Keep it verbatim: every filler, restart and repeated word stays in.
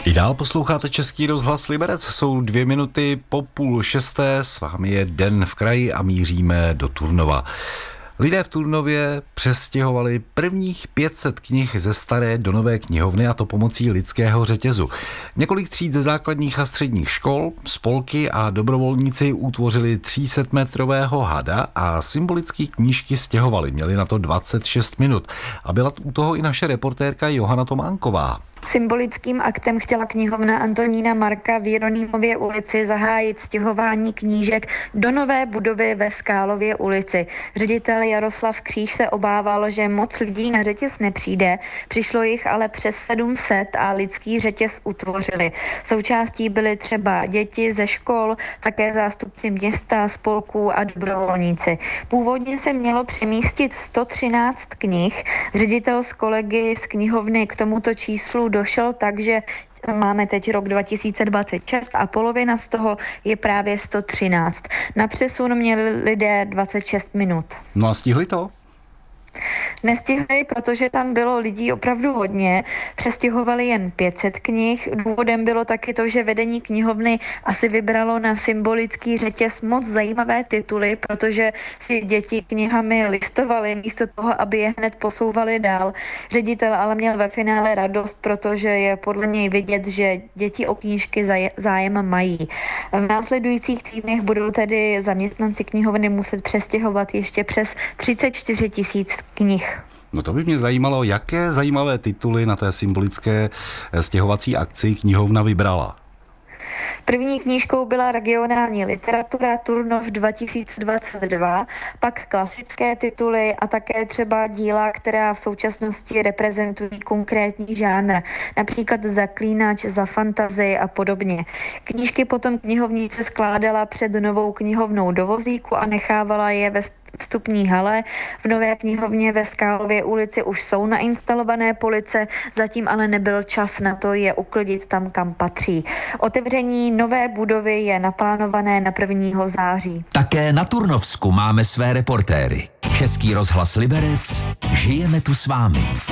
I dál posloucháte Český rozhlas Liberec, jsou dvě minuty po půl šesté, s vámi je Den v kraji a míříme do Turnova. Lidé v Turnově přestěhovali prvních pět set knih ze staré do nové knihovny, a to pomocí lidského řetězu. Několik tříd ze základních a středních škol, spolky a dobrovolníci utvořili třísetmetrového hada a symbolické knížky stěhovali. Měli na to dvacet šest minut a byla u toho i naše reportérka Johana Tománková. Symbolickým aktem chtěla knihovna Antonína Marka v Jeronýmově ulici zahájit stěhování knížek do nové budovy ve Skálově ulici. Ředitel Jaroslav Kříž se obával, že moc lidí na řetěz nepřijde, přišlo jich ale přes sedm set a lidský řetěz utvořili. Součástí byly třeba děti ze škol, také zástupci města, spolků a dobrovolníci. Původně se mělo přemístit sto třináct knih, ředitel s kolegy z knihovny k tomuto číslu došel, takže máme teď rok dva tisíce dvacet šest a polovina z toho je právě sto třináct. Na přesun měli lidé dvacet šest minut. No a stihli to? Nestihli, protože tam bylo lidí opravdu hodně, přestěhovali jen pět set knih. Důvodem bylo taky to, že vedení knihovny asi vybralo na symbolický řetěz moc zajímavé tituly, protože si děti knihami listovaly místo toho, aby je hned posouvali dál. Ředitel ale měl ve finále radost, protože je podle něj vidět, že děti o knížky zájem mají. V následujících týdnech budou tedy zaměstnanci knihovny muset přestěhovat ještě přes třicet čtyři tisíc knih. No to by mě zajímalo, jaké zajímavé tituly na té symbolické stěhovací akci knihovna vybrala. První knížkou byla regionální literatura Turnov dva tisíce dvacet dva, pak klasické tituly a také třeba díla, která v současnosti reprezentují konkrétní žánr, například Zaklínač, Za fantazii a podobně. Knížky potom knihovnice skládala před novou knihovnou do vozíku a nechávala je ve vstupní hale. V nové knihovně ve Skálově ulici už jsou nainstalované police, zatím ale nebyl čas na to je uklidit tam, kam patří. Otevření nové budovy je naplánované na prvního září. Také na Turnovsku máme své reportéry. Český rozhlas Liberec, žijeme tu s vámi.